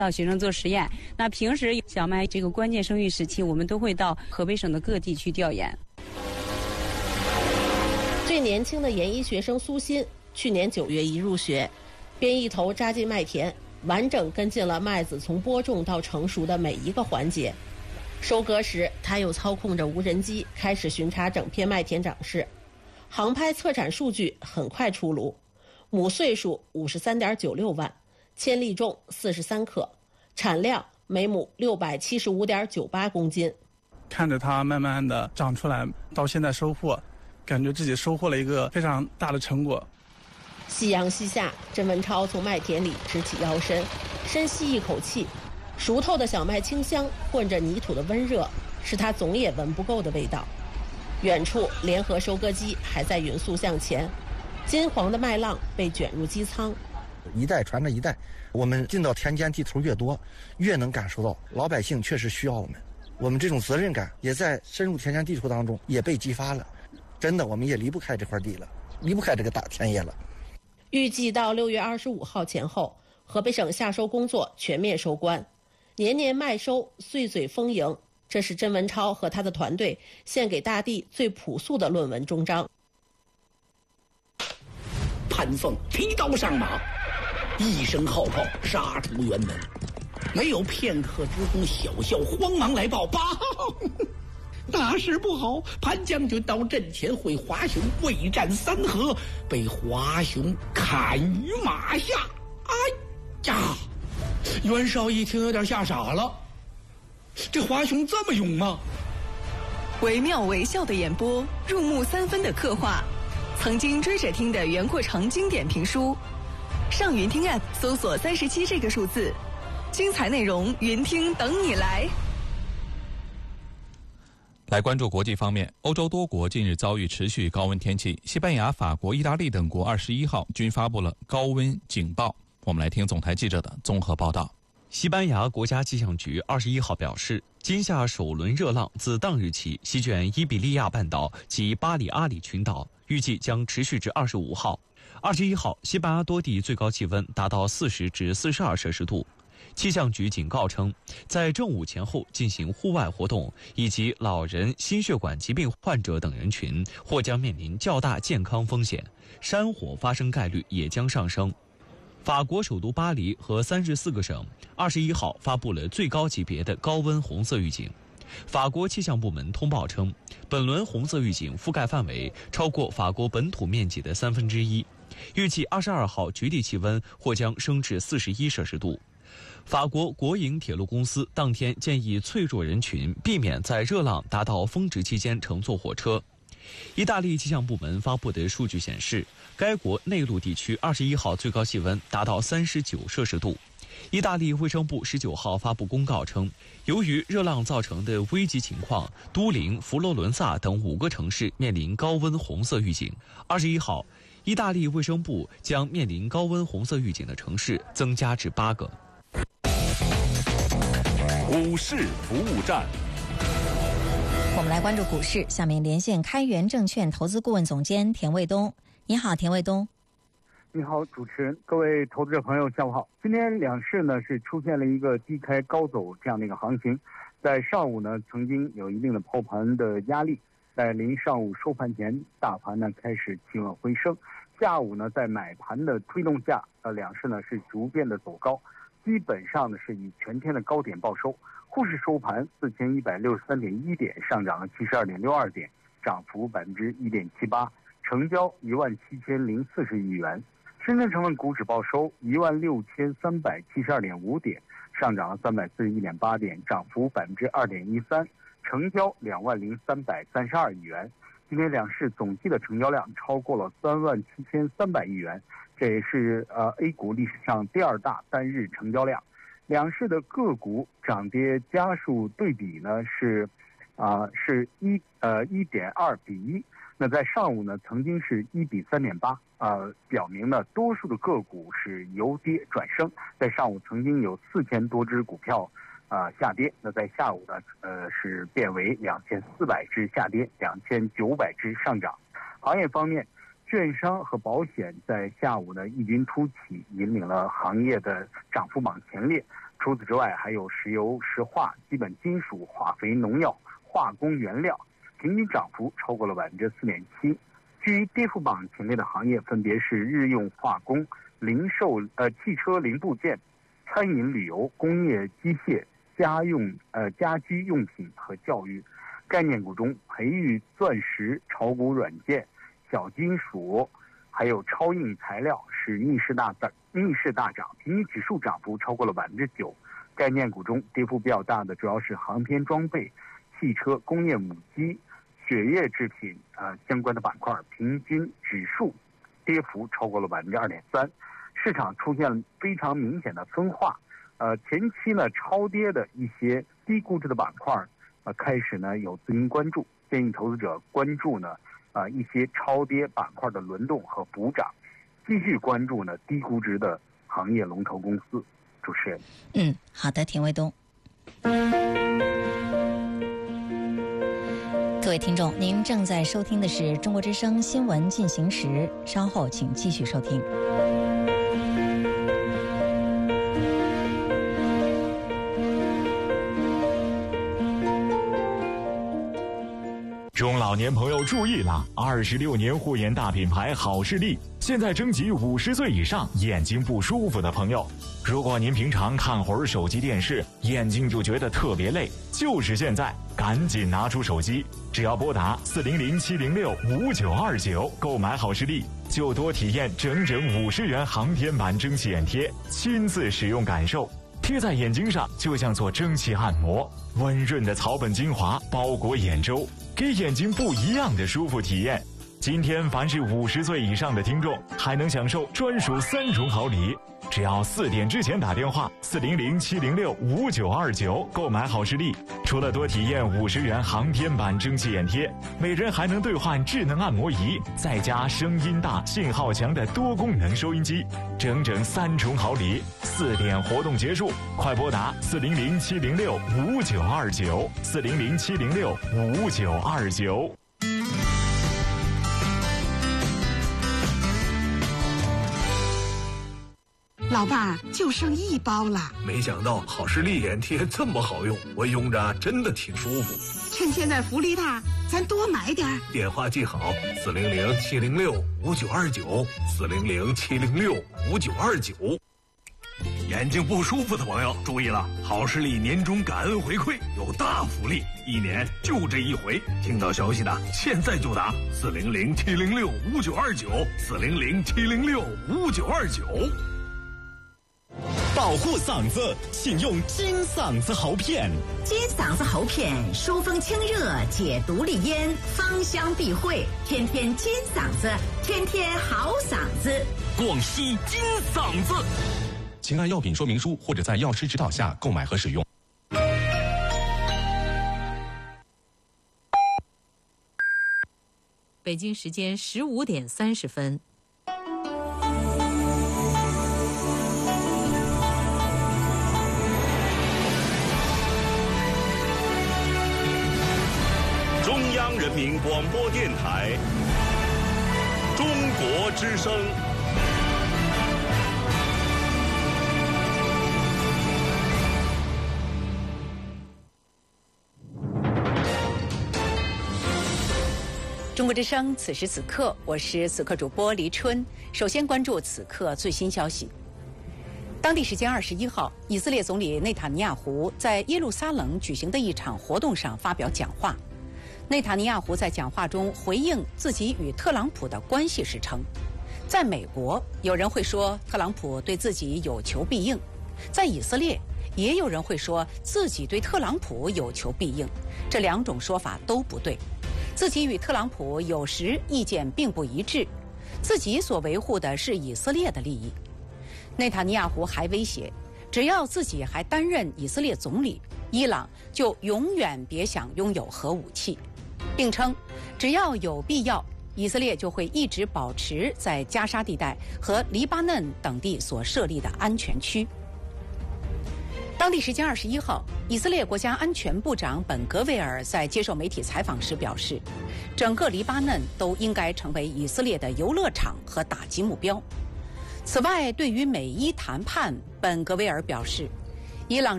到学生做实验。那平时小麦这个关键生育时期，我们都会到河北省的各地去调研。 最年轻的研一学生苏欣，去年9月一入学，便一头扎进麦田，完整跟进了麦子从播种到成熟的每一个环节。收割时，他又操控着无人机开始巡查整片麦田长势。航拍测产数据很快出炉，亩岁数53.96万，千粒重43克，产量每亩675.98公斤。 看着它慢慢的长出来，到现在收获，感觉自己收获了一个非常大的成果。 夕阳西下，甄文超从麦田里直起腰身，深吸一口气，熟透的小麦清香混着泥土的温热，是他总也闻不够的味道。远处联合收割机还在匀速向前，金黄的麦浪被卷入机舱， 一代传着一代，我们进到田间地头越多，越能感受到老百姓确实需要我们，我们这种责任感也在深入田间地头当中也被激发了。真的，我们也离不开这块地了，离不开这个大田野了。 预计到6月25号前后，河北省夏收工作全面收官，年年麦收，岁岁丰盈。这是甄文超和他的团队献给大地最朴素的论文终章。 潘凤提刀上马，一声号炮杀出辕门，没有片刻之功，小校慌忙来报：大事不好！潘将军到阵前会华雄未战3合，被华雄砍于马下。哎呀！袁绍一听有点吓傻了，这华雄这么勇吗？ 惟妙惟肖的演播，入木3分的刻画，曾经追着听的袁阔成经典评书。上云听 App 搜索37这个数字，精彩内容云听等你来。 来关注国际方面，欧洲多国近日遭遇持续高温天气，西班牙、法国、意大利等国21号均发布了高温警报。我们来听总台记者的综合报道。 西班牙国家气象局21号表示，今夏首轮热浪自当日起席卷伊比利亚半岛及巴里阿里群岛，预计将持续至25号。21号，西班牙多地最高气温达到40至42摄氏度。气象局警告称，在正午前后进行户外活动以及老人、心血管疾病患者等人群或将面临较大健康风险，山火发生概率也将上升。法国首都巴黎和34个省21号发布了最高级别的高温红色预警。法国气象部门通报称，本轮红色预警覆盖范围超过法国本土面积的1/3，预计22号局地气温或将升至41摄氏度。法国国营铁路公司当天建议脆弱人群避免在热浪达到峰值期间乘坐火车。意大利气象部门发布的数据显示，该国内陆地区21号最高气温达到39摄氏度。意大利卫生部19号发布公告称，由于热浪造成的危急情况，都灵、佛罗伦萨等5个城市面临高温红色预警。21号，意大利卫生部将面临高温红色预警的城市增加至8个。 股市服务站。 我们来关注股市，下面连线开元证券投资顾问总监田卫东。你好，田卫东。 你好，主持人，各位投资者朋友，下午好。今天两市呢是出现了一个低开高走这样的一个行情，在上午呢曾经有一定的抛盘的压力，在临上午收盘前，大盘呢开始企稳回升，下午呢在买盘的推动下，两市呢是逐渐的走高，基本上呢是以全天的高点报收。沪市收盘4163.1点，上涨了72.62点，涨幅1.78%，成交17040亿元。深圳成分股指报收16372.5点，上涨了341.8点，涨幅2.13%，成交20332亿元。今天两市总计的成交量超过了37300亿元，这也是A 股历史上第2大单日成交量。两市的个股涨跌家数对比呢是1.2比1。那在上午呢曾经是1比3.8，表明呢多数的个股是由跌转升。在上午曾经有4000多只股票下跌，那在下午呢是变为2400只下跌，2900只上涨。行业方面，券商和保险在下午呢异军突起，引领了行业的涨幅榜前列。 除此之外，还有石油、石化、基本金属、化肥、农药、化工原料，平均涨幅超过了4.7%。居于跌幅榜前列的行业分别是日用化工、零售、汽车零部件、餐饮旅游、工业机械、家居用品和教育。概念股中，培育、钻石、炒股软件、小金属，还有超硬材料是逆势大涨，平均指数涨幅超过了9%。概念股中跌幅比较大的主要是航天装备、汽车、工业母机、血液制品相关的板块，平均指数跌幅超过了2.3%。市场出现非常明显的分化，前期呢超跌的一些低估值的板块开始呢有资金关注，建议投资者关注呢一些超跌板块的轮动和补涨，继续关注呢低估值的行业龙头公司。主持人， 好的，田卫东。各位听众，您正在收听的是中国之声新闻进行时，稍后请继续收听。 中老年朋友注意了，26年护眼大品牌好视力现在征集50岁以上眼睛不舒服的朋友。如果您平常看会儿手机电视，眼睛就觉得特别累，就是现在，赶紧拿出手机，只要拨打400-706-5929购买好视力，就多体验整整50元航天版蒸汽眼贴，亲自使用感受。贴在眼睛上就像做蒸汽按摩，温润的草本精华包裹眼周，给眼睛不一样的舒服体验。今天凡是50岁以上的听众还能享受专属3重好礼，只要4点之前打电话400-706-5929购买好视力，除了多体验50元航天版蒸汽眼贴，每人还能兑换智能按摩仪，再加声音大信号强的多功能收音机，整整3重好礼。4点活动结束，快拨打400-706-5929 400-706-5929。 老伴儿，就剩1包了。 没想到好视力眼贴这么好用，我用着真的挺舒服。 趁现在福利大，咱多买点儿。 电话记好：400-706-5929 400-706-5929。眼睛不舒服的朋友注意了，好视力年终感恩回馈有大福利，1年就这一回。听到消息的现在就打400-706-5929 400-706-5929。 保护嗓子，请用金嗓子喉片。 金嗓子喉片疏风清热，解毒利咽，芳香避秽，天天金嗓子，天天好嗓子。 广西金嗓子。 请按药品说明书或者在药师指导下购买和使用。 北京时间15点30分。 中央人民广播电台中国之声。 中国之声，此时此刻，我是此刻主播黎春。首先关注此刻最新消息。当地时间21号，以色列总理内塔尼亚胡在耶路撒冷举行的一场活动上发表讲话。内塔尼亚胡在讲话中回应自己与特朗普的关系时称，在美国，有人会说特朗普对自己有求必应；在以色列，也有人会说自己对特朗普有求必应。这2种说法都不对。自己与特朗普有时意见并不一致，自己所维护的是以色列的利益。内塔尼亚胡还威胁，只要自己还担任以色列总理，伊朗就永远别想拥有核武器，并称只要有必要，以色列就会一直保持在加沙地带和黎巴嫩等地所设立的安全区。当地时间21号，以色列国家安全部长本格维尔在接受媒体采访时表示，整个黎巴嫩都应该成为以色列的游乐场和打击目标。此外，对于美伊谈判，本格维尔表示， 伊朗